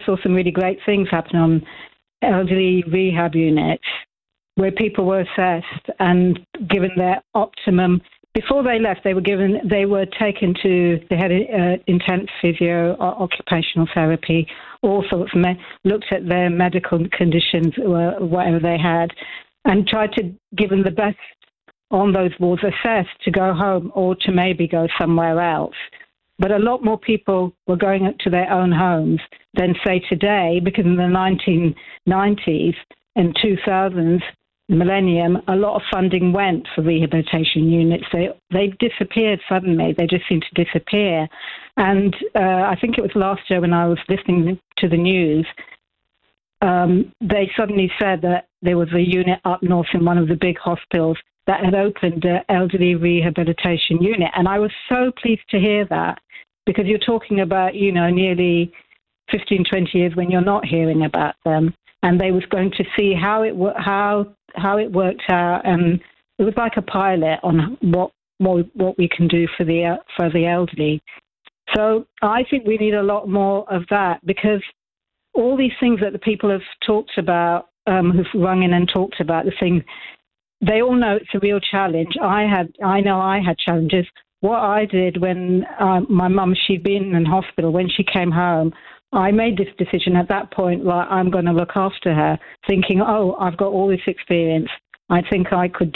saw some really great things happen on elderly rehab units where people were assessed and given their optimum. Before they left, they were taken to, they had intense physio, occupational therapy, all sorts, looked at their medical conditions, whatever they had, and tried to give them the best on those wards, assessed to go home or to maybe go somewhere else. But a lot more people were going to their own homes than, say, today, because in the 1990s and 2000s, the millennium, a lot of funding went for rehabilitation units. They disappeared suddenly. They just seemed to disappear. And I think it was last year when I was listening to the news, they suddenly said that there was a unit up north in one of the big hospitals that had opened an elderly rehabilitation unit. And I was so pleased to hear that, because you're talking about, nearly 15, 20 years when you're not hearing about them. And they was going to see how it worked out, and it was like a pilot on what we can do for the elderly. So I think we need a lot more of that, because all these things that the people have talked about, who've rung in and talked about the thing, they all know it's a real challenge. I know I had challenges. What I did when my mum, she'd been in hospital, when she came home, I made this decision at that point, I'm going to look after her, thinking, I've got all this experience. I think I could